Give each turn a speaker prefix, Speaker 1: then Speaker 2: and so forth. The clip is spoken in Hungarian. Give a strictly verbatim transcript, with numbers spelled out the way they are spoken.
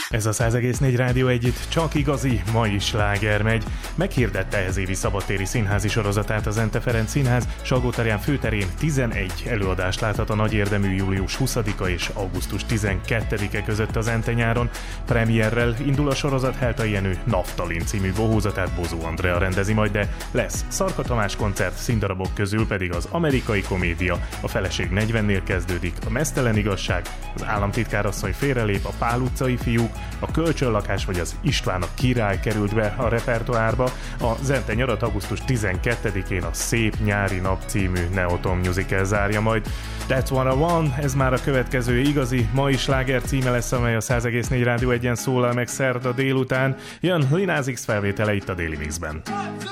Speaker 1: Ez a száz egész négy Rádió egy itt csak igazi mai sláger megy. Meghirdette ez évi szabadtéri színházi sorozatát az Ente Ferenc Színház. Salgótarján főterén tizenegy előadást láthat a nagy érdemű július huszadika és augusztus tizenkettedike között az Ente nyáron. Premierrel indul a sorozat. Heltai Jenő Naftalin című bohózatát Bozó Andrea rendezi majd, de lesz Szarka Tamás koncert, színdarabok közül pedig az Amerikai Komédia, a Feleség negyvennél kezdődik, a Meztelen igazság, az Államtitkárasszony félrelép, a Pál utcai fiúk, a Kölcsönlakás vagy az István a király került be a repertoárba. A Ente nyarat augusztus tizenkettedikén a Szép nyári nap című Neoton musical zárja majd. That's What I Want, ez már a következő igazi mai sláger címe lesz, amely a száz egész négy Rádió egyen szólal meg szerda délután. Jön Lil Nas X felvétele itt a Daily Mixben.